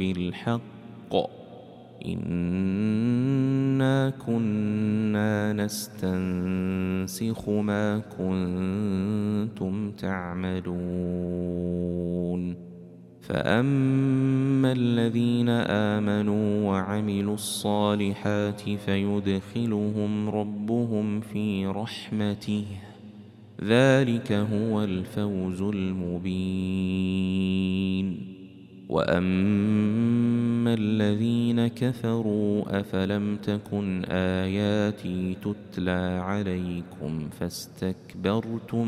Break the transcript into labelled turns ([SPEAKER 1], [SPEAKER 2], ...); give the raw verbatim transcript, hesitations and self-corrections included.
[SPEAKER 1] بالحق إنا كنا نستنسخ ما كنتم تعملون فأما الذين آمنوا وعملوا الصالحات فيدخلهم ربهم في رحمته ذلك هو الفوز المبين وأما الذين كفروا أفلم تكن آياتي تتلى عليكم فاستكبرتم